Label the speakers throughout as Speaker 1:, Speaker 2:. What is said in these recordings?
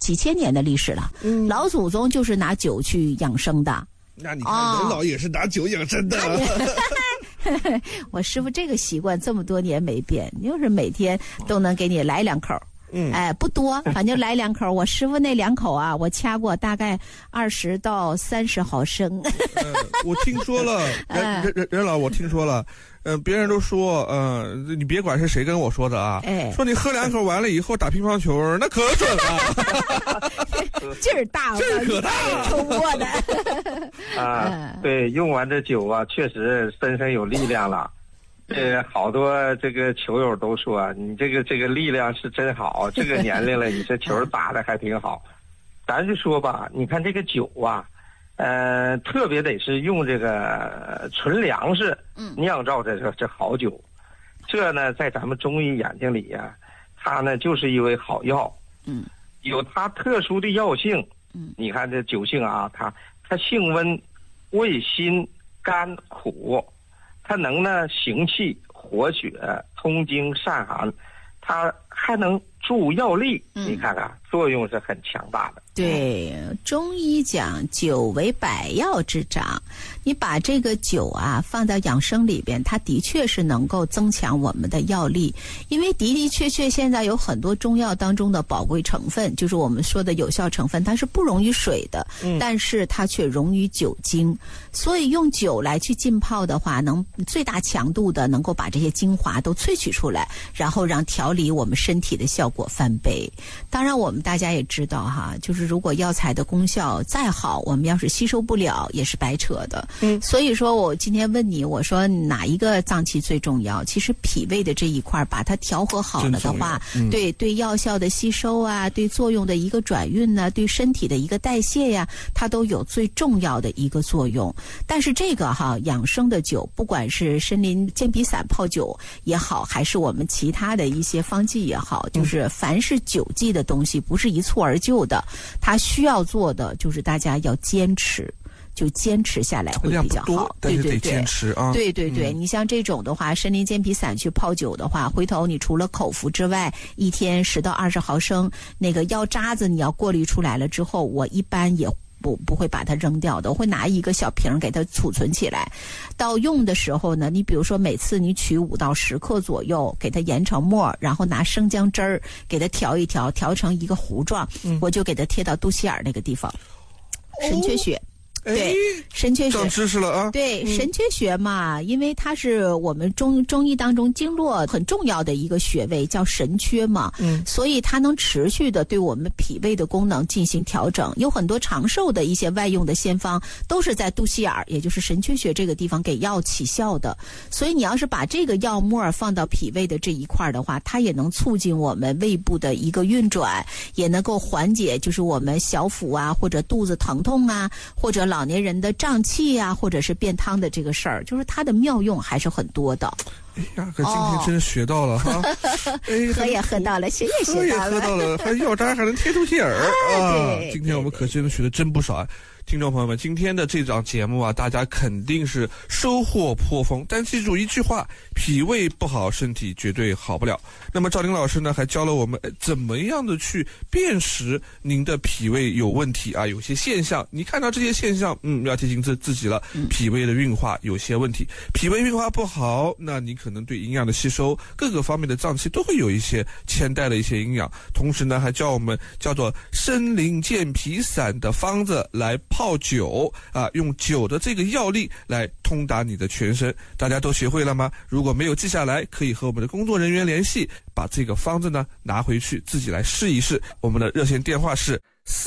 Speaker 1: 几千年的历史了。老祖宗就是拿酒去养生的。
Speaker 2: 那你看人老也是拿酒养生的。
Speaker 1: 我师傅这个习惯这么多年没变，就是每天都能给你来2口。不多，反正来2口。我师傅那2口啊，我掐过，大概20到30毫升。
Speaker 2: 我听说了，任老，我听说了，别人都说，你别管是谁跟我说的啊，说你喝2口完了以后打乒乓球，那可准了，
Speaker 1: 劲儿大，
Speaker 2: 劲儿可大，
Speaker 1: 抽过的。
Speaker 3: 对，用完这酒啊，确实身上有力量了。好多这个球友都说你这个力量是真好，这个年龄了，你这球打得还挺好。咱就说吧，你看这个酒啊，特别得是用这个纯粮食酿造这好酒，这呢在咱们中医眼睛里呀，它呢就是一味好药，有它特殊的药性。你看这酒性啊，它性温、味辛、甘苦。它能呢行气、活血、通经、散寒，它还能助药力。你看看，作用是很强大的。
Speaker 1: 对，中医讲酒为百药之长，你把这个酒啊放到养生里边，它的确是能够增强我们的药力。因为的的确确现在有很多中药当中的宝贵成分，就是我们说的有效成分，它是不溶于水的，但是它却溶于酒精。所以用酒来去浸泡的话，能最大强度的能够把这些精华都萃取出来，然后让调理我们身体的效果翻倍。当然我们大家也知道哈，就是如果药材的功效再好，我们要是吸收不了也是白扯的。所以说我今天问你，我说哪一个脏器最重要？其实脾胃的这一块把它调和好了的话，对药效的吸收啊，对作用的一个转运呢，对身体的一个代谢呀，它都有最重要的一个作用。但是这个养生的酒，不管是参苓健脾散泡酒也好，还是我们其他的一些方剂也好，就是凡是酒剂的东西不是一蹴而就的，它需要做的就是大家要坚持，就坚持下来会比较好。
Speaker 2: 但是得坚持啊。
Speaker 1: 对，你像这种的话，参苓健脾散去泡酒的话，回头你除了口服之外，一天10到20毫升，那个药渣子你要过滤出来了之后，我一般也不会把它扔掉的，我会拿一个小瓶给它储存起来。到用的时候呢，你比如说每次你取5到10克左右，给它研成沫，然后拿生姜汁儿给它调一调，调成一个糊状，我就给它贴到肚脐眼那个地方，神阙穴。对，神阙穴
Speaker 2: 长知识了啊！
Speaker 1: 对，神阙穴嘛，因为它是我们中医当中经络很重要的一个穴位，叫神阙嘛，所以它能持续的对我们脾胃的功能进行调整。有很多长寿的一些外用的仙方，都是在肚脐眼，也就是神阙穴这个地方给药起效的。所以你要是把这个药沫放到脾胃的这一块的话，它也能促进我们胃部的一个运转，也能够缓解就是我们小腹啊或者肚子疼痛啊，或者老年人的胀气啊，或者是便汤的这个事儿，就是它的妙用还是很多的。
Speaker 2: 哎呀，可今天真学到了哈！
Speaker 1: 喝也喝到了，学也学到了，
Speaker 2: 喝到了，还药渣还能贴肚脐眼儿啊！今天我们可真的学的真不少啊！听众朋友们，今天的这档节目啊，大家肯定是收获颇丰。但记住一句话，脾胃不好，身体绝对好不了。那么赵林老师呢，还教了我们怎么样的去辨识您的脾胃有问题啊，有些现象，你看到这些现象，要提醒自己了，脾胃的运化有些问题。脾胃运化不好，那你可能对营养的吸收，各个方面的脏器都会有一些牵带的一些营养。同时呢，还教我们叫做参苓健脾散的方子来泡酒啊，用酒的这个药力来通达你的全身。大家都学会了吗？如果没有记下来，可以和我们的工作人员联系，把这个方子呢拿回去自己来试一试。我们的热线电话是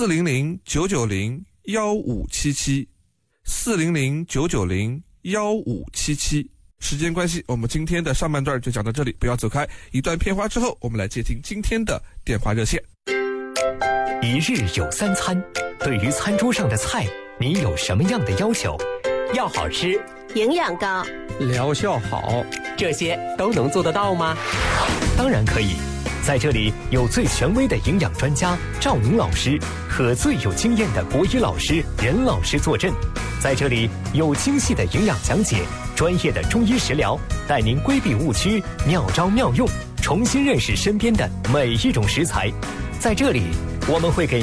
Speaker 2: 400-990-1577 400-990-1577。时间关系，我们今天的上半段就讲到这里，不要走开。一段片花之后，我们来接听今天的电话热线。
Speaker 4: 一日有3餐，对于餐桌上的菜，你有什么样的要求？要好吃，
Speaker 5: 营养高，
Speaker 6: 疗效好，
Speaker 4: 这些都能做得到吗？当然可以，在这里有最权威的营养专家赵宁老师和最有经验的国医老师任老师坐镇，在这里有精细的营养讲解，专业的中医食疗，带您规避误区，妙招妙用，重新认识身边的每一种食材。在这里，我们会给